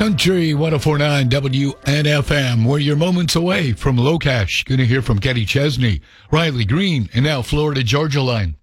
Country 1049 WNFM. We're your moments away from Low Cash. Going to hear from Kenny Chesney, Riley Green, and now Florida Georgia line.